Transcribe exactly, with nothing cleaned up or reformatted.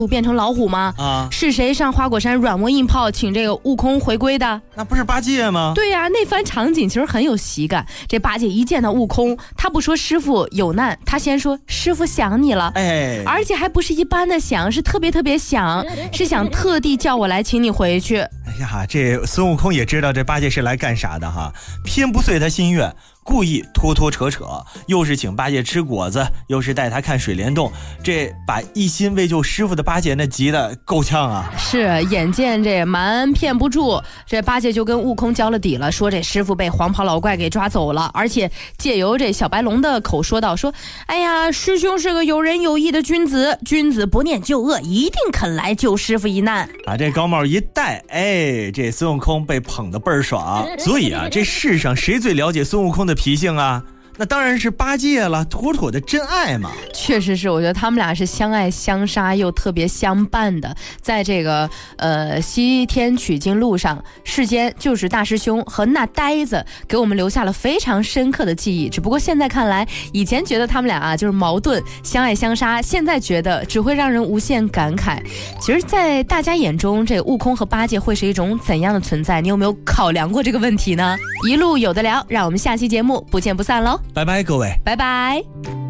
变成老虎吗？啊，是谁上花果山软磨硬泡请这个悟空回归的？ 那不是八戒吗？ 对呀、啊，那番场景其实很有喜感。这八戒一见到悟空，他不说师傅有难，他先说师傅想你了，哎，而且还不是一般的想，是特别特别想，是想特地叫我来请你回去。 哎呀，这孙悟空也知道这八戒是来干啥的哈，偏不遂他心愿。故意拖拖扯扯，又是请八戒吃果子，又是带他看水帘洞，这把一心为救师傅的八戒那急得够呛啊！ 是，眼见这瞒骗不住，这八戒就跟悟空交了底了，说这师傅被黄袍老怪给抓走了，而且借由这小白龙的口说道说：“哎呀，师兄是个有仁有义的君子，君子不念旧恶，一定肯来救师傅一难。” 把这高帽一戴，哎，这孙悟空被捧得倍儿爽。所以啊，这世上谁最了解孙悟空的脾性啊？那当然是八戒了，妥妥的真爱嘛。 确实是，我觉得他们俩是相爱相杀又特别相伴的。在这个呃西天取经路上，世间就是大师兄和那呆子给我们留下了非常深刻的记忆。只不过现在看来，以前觉得他们俩啊就是矛盾相爱相杀，现在觉得只会让人无限感慨。其实在大家眼中，这悟空和八戒会是一种怎样的存在？你有没有考量过这个问题呢？一路有的聊，让我们下期节目不见不散喽。 拜拜，各位， 拜拜。